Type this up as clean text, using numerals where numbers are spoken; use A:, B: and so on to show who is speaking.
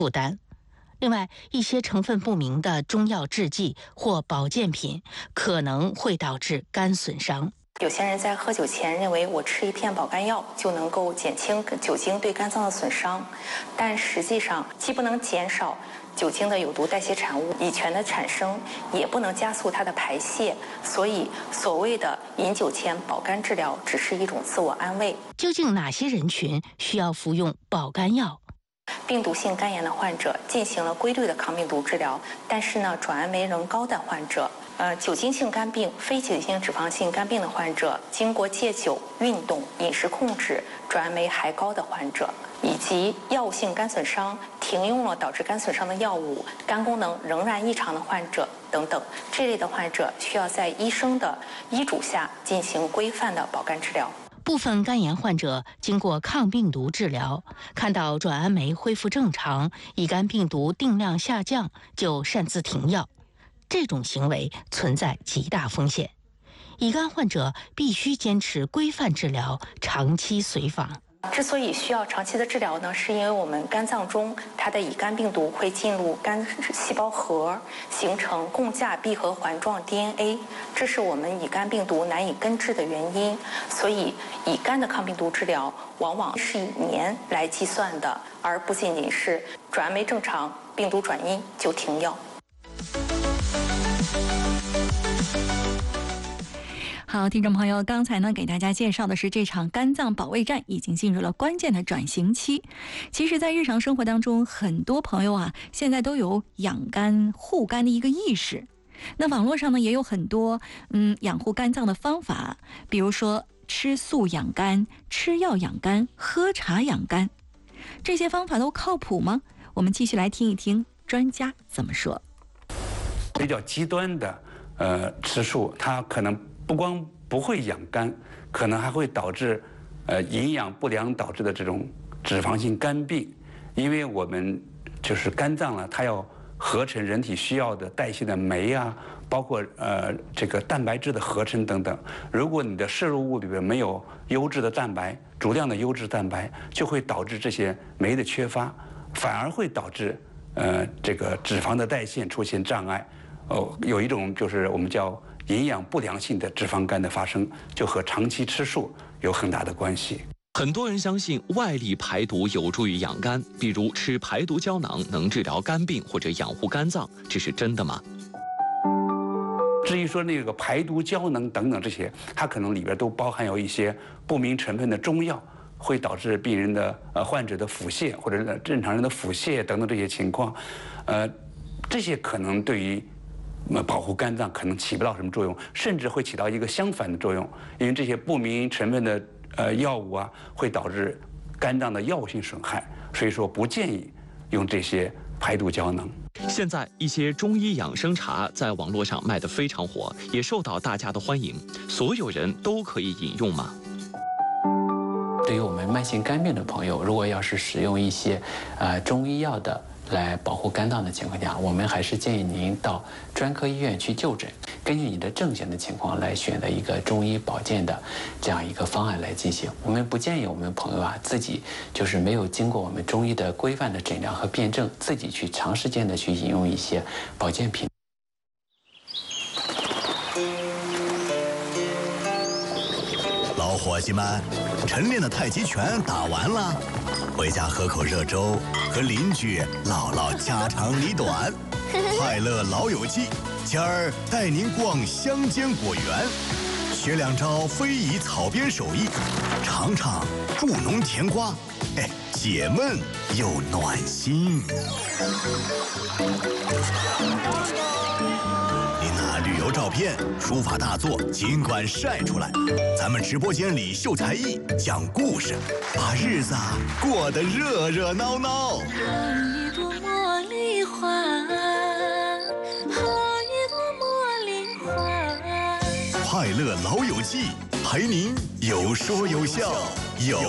A: 负担。另外，一些成分不明的中药制剂或保健品可能会导致肝损伤。
B: 有些人在喝酒前认为我吃一片保肝药就能够减轻酒精对肝脏的损伤，但实际上既不能减少酒精的有毒代谢产物乙醛的产生，也不能加速它的排泄，所以所谓的饮酒前保肝治疗只是一种自我安慰。
A: 究竟哪些人群需要服用保肝药？
B: 病毒性肝炎的患者进行了规律的抗病毒治疗，但是呢，转氨酶仍高的患者，酒精性肝病、非酒精性脂肪性肝病的患者，经过戒酒、运动、饮食控制，转氨酶还高的患者，以及药物性肝损伤、停用了导致肝损伤的药物、肝功能仍然异常的患者等等，这类的患者需要在医生的医嘱下进行规范的保肝治疗。
A: 部分肝炎患者经过抗病毒治疗，看到转氨酶恢复正常，乙肝病毒定量下降，就擅自停药。这种行为存在极大风险，乙肝患者必须坚持规范治疗，长期随访。
B: 之所以需要长期的治疗呢，是因为我们肝脏中它的乙肝病毒会进入肝细胞核，形成共价闭合环状 DNA， 这是我们乙肝病毒难以根治的原因。所以乙肝的抗病毒治疗往往是以年来计算的，而不仅仅是转氨酶正常、病毒转阴就停药。
C: 好，听众朋友，刚才呢给大家介绍的是这场肝脏保卫战已经进入了关键的转型期。其实，在日常生活当中，很多朋友啊，现在都有养肝护肝的一个意识。那网络上呢也有很多养护肝脏的方法，比如说吃素养肝、吃药养肝、喝茶养肝，这些方法都靠谱吗？我们继续来听一听专家怎么说。
D: 比较极端的吃素，它可能不光不会养肝，可能还会导致营养不良导致的这种脂肪性肝病。因为我们就是肝脏呢，它要合成人体需要的代谢的酶啊，包括这个蛋白质的合成等等。如果你的摄入物里边没有优质的蛋白，足量的优质蛋白，就会导致这些酶的缺乏，反而会导致这个脂肪的代谢出现障碍。有一种就是我们叫营养不良性的脂肪肝的发生，就和长期吃素有很大的关系。
E: 很多人相信外力排毒有助于养肝，比如吃排毒胶囊能治疗肝病或者养护肝脏，这是真的吗？
D: 至于说那个排毒胶囊等等这些，它可能里边都包含有一些不明成分的中药，会导致病人的患者的腹泻或者正常人的腹泻等等这些情况，这些可能对于保护肝脏可能起不到什么作用，甚至会起到一个相反的作用，因为这些不明成分的药物啊，会导致肝脏的药物性损害，所以说不建议用这些排毒胶囊。
E: 现在一些中医养生茶在网络上卖得非常火，也受到大家的欢迎，所有人都可以饮用吗？
F: 对于我们慢性肝病的朋友，如果要是使用一些中医药的来保护肝脏的情况下，我们还是建议您到专科医院去就诊，根据你的症型的情况来选择一个中医保健的这样一个方案来进行。我们不建议我们朋友自己就是没有经过我们中医的规范的诊疗和辩证，自己去长时间的去饮用一些保健品。
G: 老伙计们，晨练的太极拳打完了，回家喝口热粥，和邻居唠唠家长里短。快乐老友记，今儿带您逛乡间果园，学2招非遗草编手艺，尝尝助农甜瓜，解闷又暖心。旅游照片、书法大作尽管晒出来，咱们直播间里秀才艺、讲故事，把日子过得热热闹闹。好一朵茉莉花，好一朵茉莉花。快乐老友记，陪您有说有笑，有